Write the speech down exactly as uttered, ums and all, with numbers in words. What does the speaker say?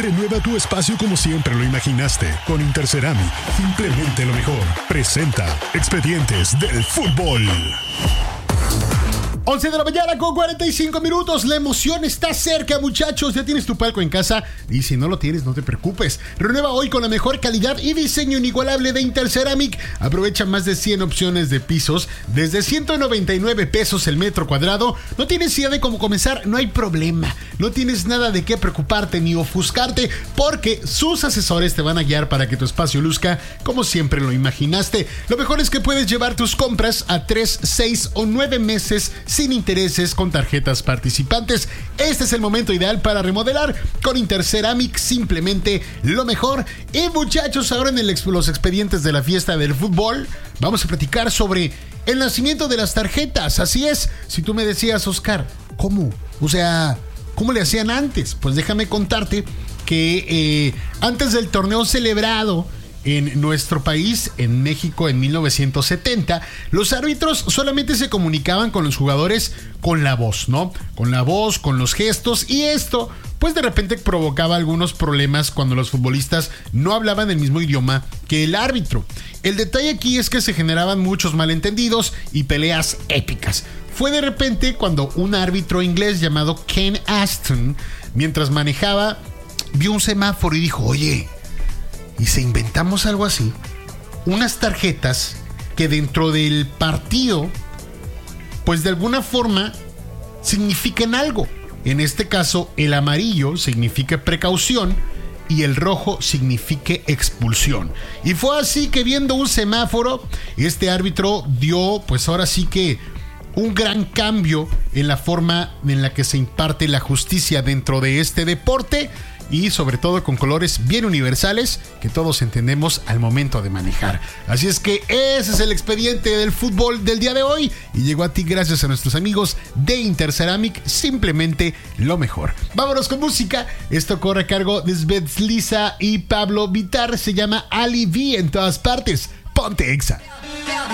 Renueva tu espacio como siempre lo imaginaste. Con Interceramic, simplemente lo mejor. Presenta Expedientes del Fútbol. once de la mañana con cuarenta y cinco minutos. La emoción está cerca, muchachos. Ya tienes tu palco en casa y si no lo tienes, no te preocupes. Renueva hoy con la mejor calidad y diseño inigualable de Interceramic. Aprovecha más de cien opciones de pisos desde ciento noventa y nueve pesos el metro cuadrado. No tienes idea de cómo comenzar, no hay problema. No tienes nada de qué preocuparte ni ofuscarte porque sus asesores te van a guiar para que tu espacio luzca como siempre lo imaginaste. Lo mejor es que puedes llevar tus compras a tres, seis o nueve meses sin intereses con tarjetas participantes. Este es el momento ideal para remodelar con Interceramic, simplemente lo mejor. Y muchachos, ahora en el, los expedientes de la fiesta del fútbol vamos a platicar sobre el nacimiento de las tarjetas. Así es, si tú me decías, Oscar, ¿cómo? O sea, ¿cómo le hacían antes? Pues déjame contarte que eh, antes del torneo celebrado en nuestro país, en México, en mil novecientos setenta, los árbitros solamente se comunicaban con los jugadores con la voz, ¿no? Con la voz, con los gestos, y esto, pues de repente provocaba algunos problemas cuando los futbolistas no hablaban el mismo idioma que el árbitro. El detalle aquí es que se generaban muchos malentendidos y peleas épicas. Fue de repente cuando un árbitro inglés llamado Ken Aston, mientras manejaba, vio un semáforo y dijo, oye, ¿y si inventamos algo así? Unas tarjetas que dentro del partido, pues de alguna forma, significan algo. En este caso, el amarillo significa precaución y el rojo significa expulsión. Y fue así que, viendo un semáforo, este árbitro dio, pues ahora sí que, un gran cambio en la forma en la que se imparte la justicia dentro de este deporte, y sobre todo con colores bien universales que todos entendemos al momento de manejar. Así es que ese es el expediente del fútbol del día de hoy y llegó a ti gracias a nuestros amigos de Interceramic, simplemente lo mejor. Vámonos con música. Esto corre a cargo de Svetlisa y Pablo Vittar. Se llama Ali V en todas partes. Ponte Exa.